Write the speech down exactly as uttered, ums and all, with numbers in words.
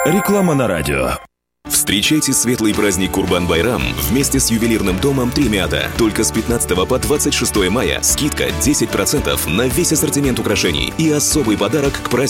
Реклама на радио. Встречайте светлый праздник Курбан-Байрам вместе с ювелирным домом Тремята. Только с пятнадцатого по двадцать шестое мая скидка десять процентов на весь ассортимент украшений и особый подарок к празднику.